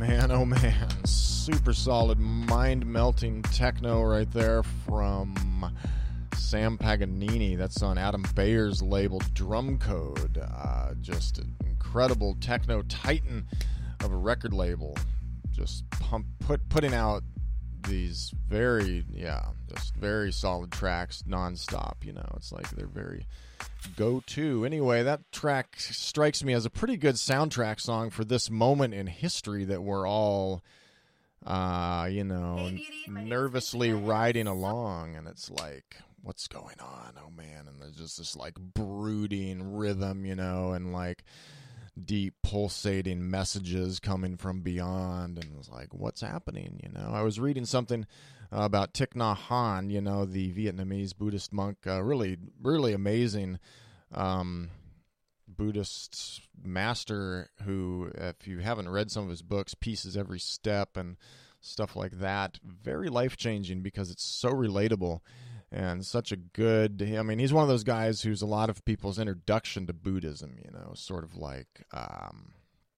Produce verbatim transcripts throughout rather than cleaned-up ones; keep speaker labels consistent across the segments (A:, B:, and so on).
A: Man, oh man, super solid, mind-melting techno right there from Sam Paganini. That's on Adam Bayer's label Drum Code. Uh, just an incredible techno titan of a record label. Just pump, put, putting out these very, yeah, just very solid tracks nonstop. You know, it's like they're very go-to. Anyway, that track strikes me as a pretty good soundtrack song for this moment in history that we're all, uh, you know, hey, beauty, nervously riding along, and it's like, what's going on? Oh man, and there's just this like brooding rhythm, you know, and like deep pulsating messages coming from beyond, and it's like, what's happening? You know, I was reading something uh, about Thich Nhat Hanh, you know, the Vietnamese Buddhist monk, uh, really, really amazing um, Buddhist master who, if you haven't read some of his books, Pieces Every Step and stuff like that, very life-changing because it's so relatable. And such a good, I mean, he's one of those guys who's a lot of people's introduction to Buddhism, you know, sort of like, um,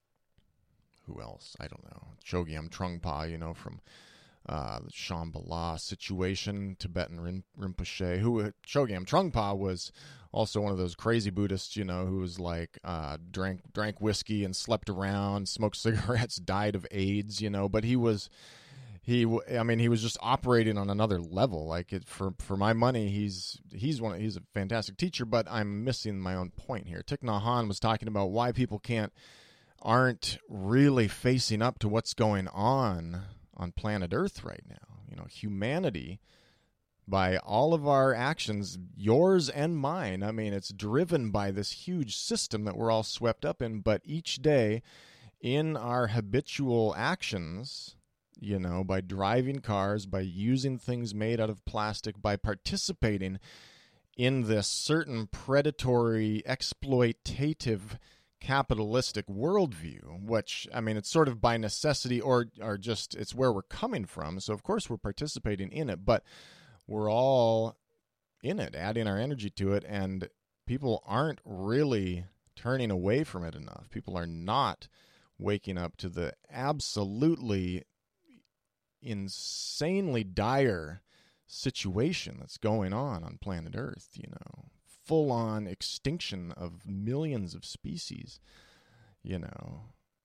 A: who else? I don't know. Chogyam Trungpa, you know, from uh, the Shambhala situation, Tibetan Rin- Rinpoche, who Chogyam Trungpa was also one of those crazy Buddhists, you know, who was like, uh, drank, drank whiskey and slept around, smoked cigarettes, died of AIDS, you know, but he was... He, I mean, he was just operating on another level. Like it, for for my money, he's he's one. He's a fantastic teacher, but I'm missing my own point here. Thich Nhat Hanh was talking about why people can't aren't really facing up to what's going on on planet Earth right now. You know, humanity, by all of our actions, yours and mine. I mean, it's driven by this huge system that we're all swept up in. But each day, in our habitual actions, you know, by driving cars, by using things made out of plastic, by participating in this certain predatory, exploitative, capitalistic worldview, which, I mean, it's sort of by necessity or, or just it's where we're coming from. So, of course, we're participating in it, but we're all in it, adding our energy to it, and people aren't really turning away from it enough. People are not waking up to the absolutely insanely dire situation that's going on on planet Earth, you know, full-on extinction of millions of species, you know,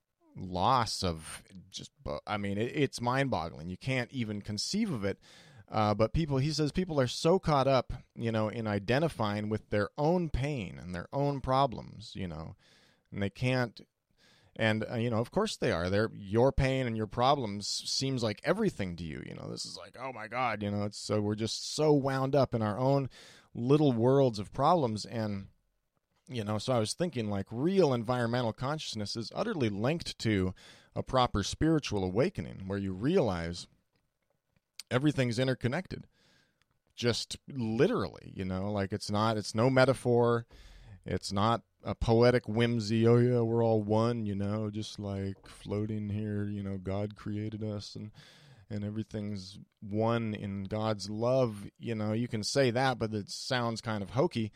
A: loss of just, I mean, it, it's mind-boggling. You can't even conceive of it, uh, but people, he says people are so caught up, you know, in identifying with their own pain and their own problems, you know, and they can't. And, uh, you know, of course they are. They're, your pain and your problems seems like everything to you. You know, this is like, oh, my God, you know, it's so we're just so wound up in our own little worlds of problems. And, you know, so I was thinking like real environmental consciousness is utterly linked to a proper spiritual awakening where you realize everything's interconnected. Just literally, you know, like it's not, it's no metaphor. It's not a poetic whimsy, oh yeah, we're all one, you know, just like floating here, you know, God created us and and everything's one in God's love. You know, you can say that, but it sounds kind of hokey.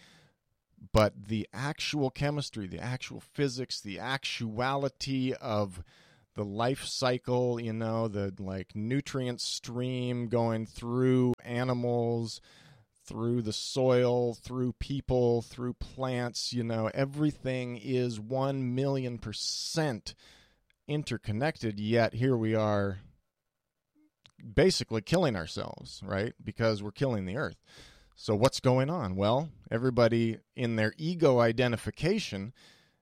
A: But the actual chemistry, the actual physics, the actuality of the life cycle, you know, the like nutrient stream going through animals, through the soil, through people, through plants, you know, everything is one million percent interconnected, yet here we are basically killing ourselves, right? Because we're killing the earth. So what's going on? Well, everybody in their ego identification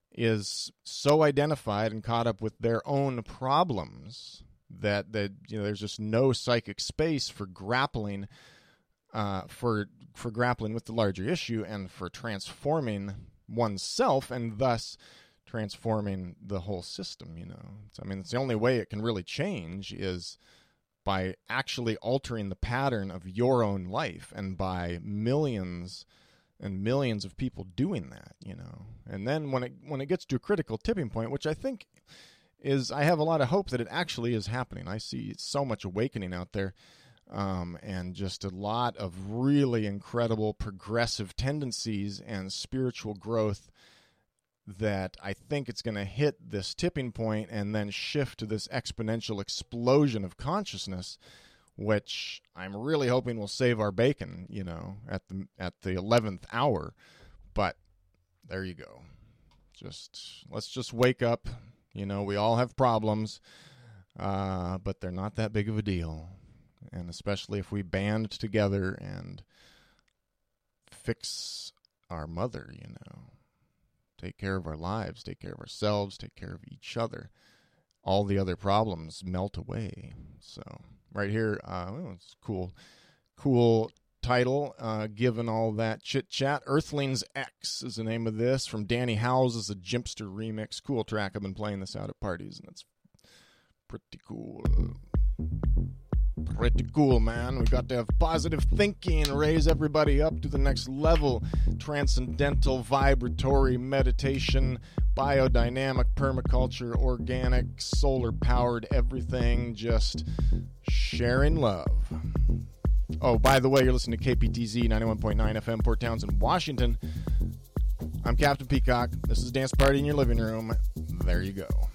A: is so identified and caught up with their own problems that, that you know, there's just no psychic space for grappling Uh, for for grappling with the larger issue and for transforming oneself and thus transforming the whole system, you know. I mean, it's the only way it can really change is by actually altering the pattern of your own life and by millions and millions of people doing that, you know. And then when it when it gets to a critical tipping point, which I think is, I have a lot of hope that it actually is happening. I see so much awakening out there. Um, and just a lot of really incredible progressive tendencies and spiritual growth that I think it's going to hit this tipping point and then shift to this exponential explosion of consciousness, which I'm really hoping will save our bacon, you know, at the at the eleventh hour. But there you go. Just let's just wake up. You know, we all have problems, uh, but they're not that big of a deal. And especially if we band together and fix our mother, you know, take care of our lives, take care of ourselves, take care of each other, all the other problems melt away. So right here, uh, oh, it's cool, cool title, uh, given all that chit-chat. Earthlings X is the name of this, from Danny Howells. Is a Jimpster remix. Cool track. I've been playing this out at parties, and it's pretty cool. Pretty cool, man. We got to have positive thinking, raise everybody up to the next level. Transcendental, vibratory meditation, biodynamic, permaculture, organic, solar-powered, everything, just sharing love. Oh, by the way, you're listening to K P T Z ninety-one point nine F M, Port Townsend, Washington. I'm Captain Peacock. This is Dance Party in Your Living Room. There you go.